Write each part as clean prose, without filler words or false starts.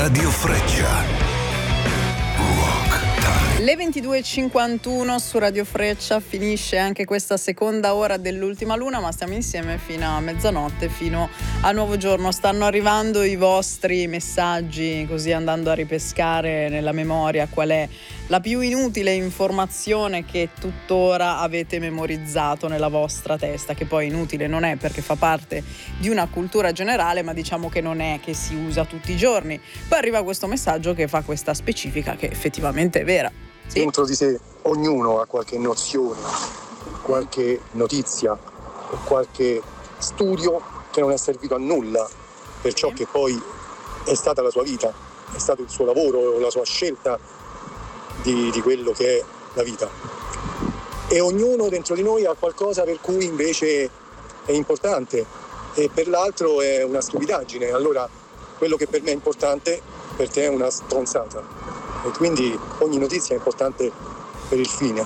Radio Freccia. Le 22.51 su Radio Freccia, finisce anche questa seconda ora dell'ultima luna, ma stiamo insieme fino a mezzanotte, fino a nuovo giorno. Stanno arrivando i vostri messaggi, così andando a ripescare nella memoria qual è la più inutile informazione che tuttora avete memorizzato nella vostra testa, che poi inutile non è perché fa parte di una cultura generale, ma diciamo che non è che si usa tutti i giorni. Poi arriva questo messaggio che fa questa specifica che effettivamente è vera. Sì. Dentro di sé ognuno ha qualche nozione, qualche notizia o qualche studio che non è servito a nulla per ciò che poi è stata la sua vita, è stato il suo lavoro, la sua scelta di quello che è la vita. E ognuno dentro di noi ha qualcosa per cui invece è importante e per l'altro è una stupidaggine. Allora quello che per me è importante per te è una stronzata. E quindi ogni notizia è importante per il fine.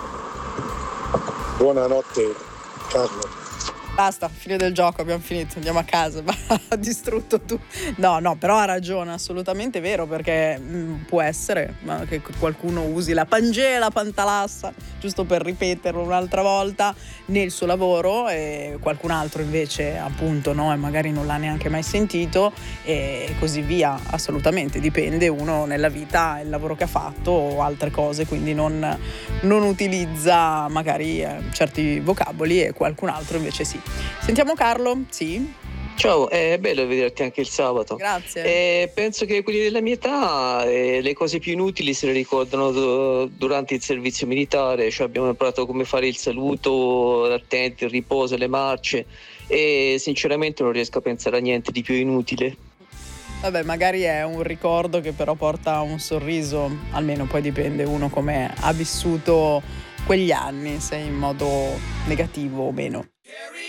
Buonanotte, Carlo. Basta, fine del gioco, abbiamo finito, andiamo a casa, ha distrutto tu. No, però ha ragione, assolutamente vero, perché può essere che qualcuno usi la Pangea, la Pantalassa, giusto per ripeterlo un'altra volta, nel suo lavoro, e qualcun altro invece appunto no, e magari non l'ha neanche mai sentito, e così via. Assolutamente, dipende uno nella vita, il lavoro che ha fatto o altre cose, quindi non utilizza magari certi vocaboli e qualcun altro invece sì. Sentiamo Carlo, sì. Ciao, è bello vederti anche il sabato. Grazie. Penso che quelli della mia età le cose più inutili se le ricordano durante il servizio militare, cioè abbiamo imparato come fare il saluto, l'attenti, il riposo, le marce, e sinceramente non riesco a pensare a niente di più inutile. Vabbè, magari è un ricordo che però porta un sorriso, almeno poi dipende uno come ha vissuto quegli anni, se in modo negativo o meno.